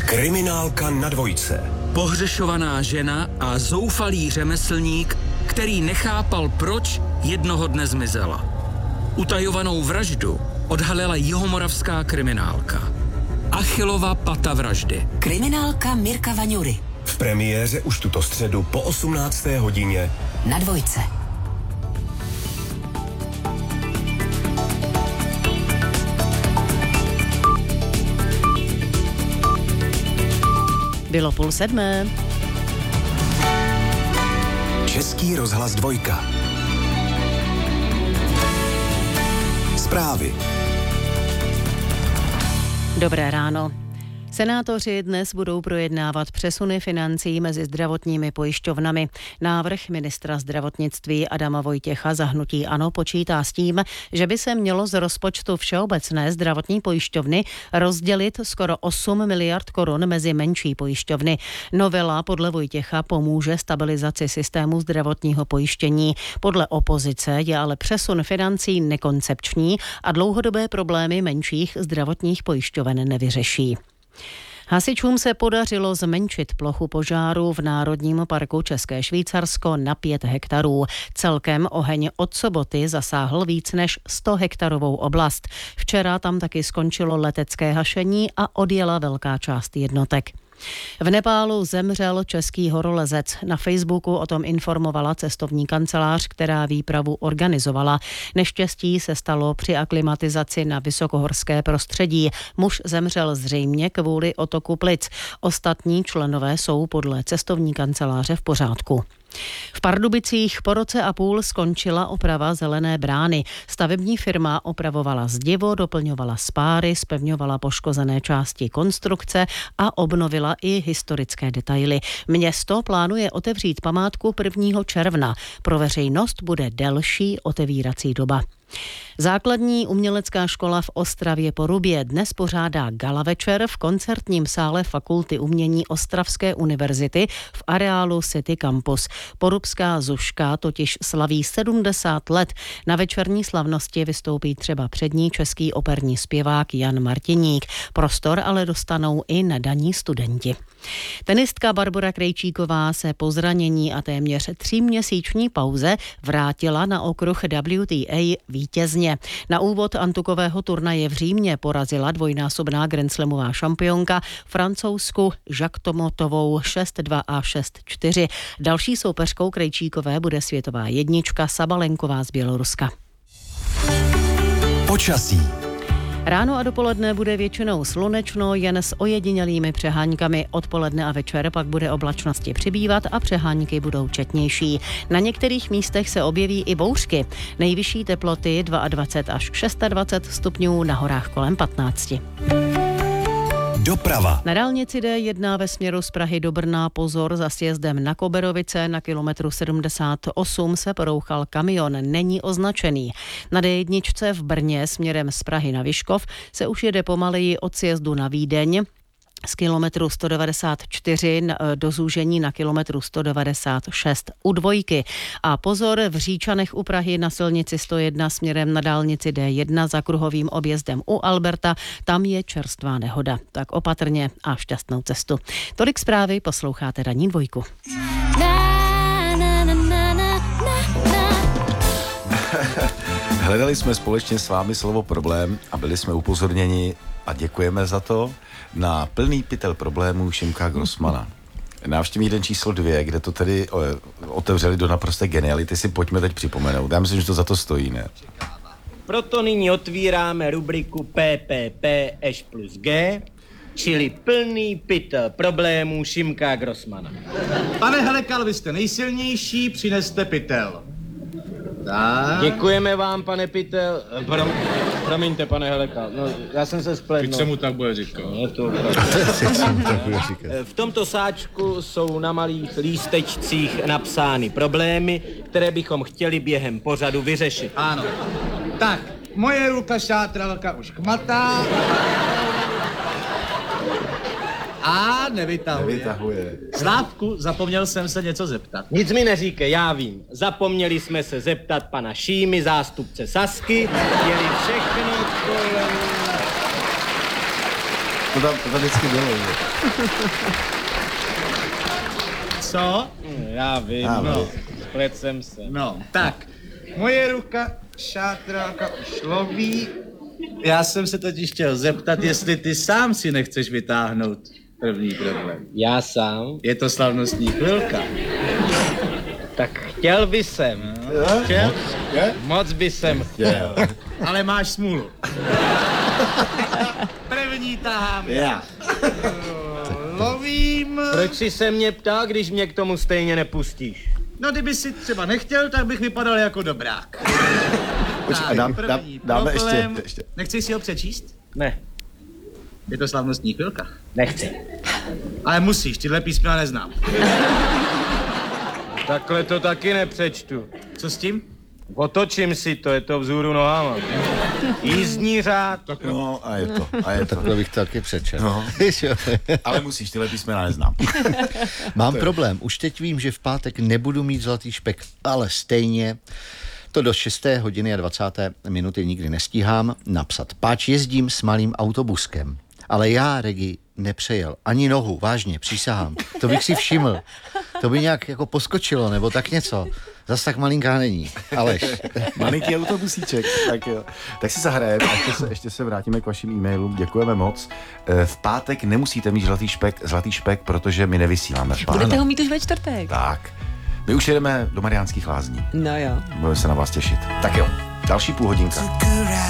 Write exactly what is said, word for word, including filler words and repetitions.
Kriminálka na dvojce. Pohřešovaná žena a zoufalý řemeslník, který nechápal, proč jednoho dne zmizela. Utajovanou vraždu odhalila jihomoravská kriminálka. Achillova pata vraždy. Kriminálka Mirka Vaňury. V premiéře už tuto středu po osmnácté hodině na dvojce. Bylo půl sedmé. Český rozhlas dvojka. Zprávy. Dobré ráno. Senátoři dnes budou projednávat přesuny financí mezi zdravotními pojišťovnami. Návrh ministra zdravotnictví Adama Vojtěcha za hnutí ANO počítá s tím, že by se mělo z rozpočtu Všeobecné zdravotní pojišťovny rozdělit skoro osm miliard korun mezi menší pojišťovny. Novela podle Vojtěcha pomůže stabilizaci systému zdravotního pojištění. Podle opozice je ale přesun financí nekoncepční a dlouhodobé problémy menších zdravotních pojišťoven nevyřeší. Hasičům se podařilo zmenšit plochu požáru v Národním parku České Švýcarsko na pět hektarů. Celkem oheň od soboty zasáhl víc než sto hektarovou oblast. Včera tam taky skončilo letecké hašení a odjela velká část jednotek. V Nepálu zemřel český horolezec. Na Facebooku o tom informovala cestovní kancelář, která výpravu organizovala. Neštěstí se stalo při aklimatizaci na vysokohorské prostředí. Muž zemřel zřejmě kvůli otoku plic. Ostatní členové jsou podle cestovní kanceláře v pořádku. V Pardubicích po roce a půl skončila oprava Zelené brány. Stavební firma opravovala zdivo, doplňovala spáry, zpevňovala poškozené části konstrukce a obnovila i historické detaily. Město plánuje otevřít památku prvního června. Pro veřejnost bude delší otevírací doba. Základní umělecká škola v Ostravě Porubě dnes pořádá gala večer v koncertním sále Fakulty umění Ostravské univerzity v areálu City Campus. Porubská Zuška totiž slaví sedmdesát let. Na večerní slavnosti vystoupí třeba přední český operní zpěvák Jan Martiník. Prostor ale dostanou i nadaní studenti. Tenistka Barbora Krejčíková se po zranění a téměř tříměsíční pauze vrátila na okruh W T A vítězně. Na úvod antukového turnaje v Římě porazila dvojnásobná grandslamová šampionka Francouzsku Jacques Tomotovou šest dva a šest čtyři. Další soupeřkou Krejčíkové bude světová jednička Sabalenková z Běloruska. Počasí. Ráno a dopoledne bude většinou slunečno, jen s ojedinělými přehánkami. Odpoledne a večer pak bude oblačnosti přibývat a přehánky budou četnější. Na některých místech se objeví i bouřky. Nejvyšší teploty dvacet dva až dvacet šest stupňů, na horách kolem patnáct. Doprava. Na dálnici D jedna ve směru z Prahy do Brna pozor za sjezdem na Koberovice na kilometru sedmdesát osm se porouchal kamion, není označený. Na D jedna v Brně směrem z Prahy na Vyškov se už jede pomaleji od sjezdu na Vídeň. Z kilometru sto devadesát čtyři do zúžení na kilometru sto devadesát šest u dvojky. A pozor v Říčanech u Prahy na silnici sto jedna směrem na dálnici D jedna za kruhovým objezdem u Alberta. Tam je čerstvá nehoda. Tak opatrně a šťastnou cestu. Tolik zprávy, posloucháte Ranní dvojku. Hledali jsme společně s vámi slovo problém a byli jsme upozorněni, a děkujeme za to, na plný pytel problémů Šimka Grossmana. Návštěvní den číslo dvě, kde to tedy otevřeli do naprosté geniality, si pojďme teď připomenout. Já myslím, že to za to stojí, ne? Proto nyní otvíráme rubriku P P P Š plus G, čili plný pytel problémů Šimka Grossmana. Pane Helekal, vy jste nejsilnější, přineste pytel. Tak. Děkujeme vám, pane pytel. Prom, promiňte, pane Helekal, no, já jsem se spletl. Teď se mu tak bude říkat. No, to v tomto sáčku jsou na malých lístečcích napsány problémy, které bychom chtěli během pořadu vyřešit. Ano. Tak, moje ruka šátralka už chmatá. A nevytahuje. Nevytahuje. Slávku, zapomněl jsem se něco zeptat. Nic mi neříkej, já vím. Zapomněli jsme se zeptat pana Šímy, zástupce Sasky, jeli všechno kolem... To tam, to tam vždycky bylo. Že? Co? Já vím, Já no. vím. Splet jsem se. No, tak. Moje ruka, šátrálka, už loví. Já jsem se totiž chtěl zeptat, jestli ty sám si nechceš vytáhnout první problém. Já sám? Je to slavnostní chvilka. Tak chtěl by jsem. Chtěl? Moc by jsem chtěl. Ale máš smůlu. První tahám já. Lovím. Proč jsi se mě ptal, když mě k tomu stejně nepustíš? No, kdyby si třeba nechtěl, tak bych vypadal jako dobrák. Počkej, Tak, dám, první dám, dáme ještě, problém. ještě. Nechceš si ho přečíst? Ne, Je to slavnostní chvilka. nechci. Ale musíš, tyhle písmena neznám. Takhle to taky nepřečtu. Co s tím? Otočím si to, je to vzhůru nohama. Jízdní řád. No a je to, a je to. Takhle bych to taky přečel. No. Ale musíš, tyhle písmena neznám. Mám problém. Už teď vím, že v pátek nebudu mít zlatý špek, ale stejně to do šesté hodiny a dvacáté minuty nikdy nestíhám napsat. Páč jezdím s malým autobuskem, ale já, Regi, nepřejel ani nohu, vážně, přísahám. To bych si všiml. To by nějak jako poskočilo, nebo tak něco. Zas tak malinká není. Aleš. Malinký autobusíček. Tak jo. Tak si zahrajeme a ještě se, ještě se vrátíme k vašim e-mailům. Děkujeme moc. V pátek nemusíte mít zlatý špek, zlatý špek, protože my nevysíláme v pátek. Budete ho mít už ve čtvrtek. Tak. My už jedeme do Mariánských Lázní. No jo. Budeme se na vás těšit. Tak jo, další půl hodinka.